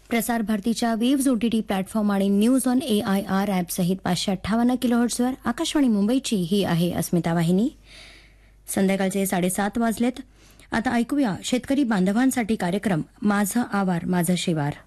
प्रसार भारतीच्या waves OTT platform आणि न्यूज ऑन AIR ॲप सहित 558 किलोहर्ट्झवर आकाशवाणी मुंबईची ही आहे अस्मिता वाहिनी. संध्याकाळचे 7:30 वाजलेत. आता ऐकूया शेतकरी बांधवांसाठी कार्यक्रम माझं आवार माझं शिवार.